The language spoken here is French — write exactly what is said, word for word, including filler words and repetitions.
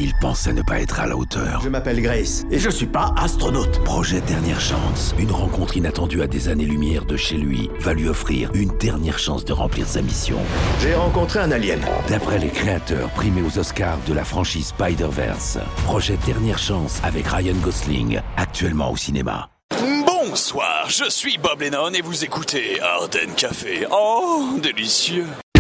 Il pense à ne pas être à la hauteur. Je m'appelle Grace et je suis pas astronaute. Projet Dernière Chance. Une rencontre inattendue à des années-lumière de chez lui va lui offrir une dernière chance de remplir sa mission. J'ai rencontré un alien. D'après les créateurs primés aux Oscars de la franchise Spider-Verse, Projet Dernière Chance avec Ryan Gosling, actuellement au cinéma. Bonsoir, je suis Bob Lennon et vous écoutez Arden Café. Oh, délicieux.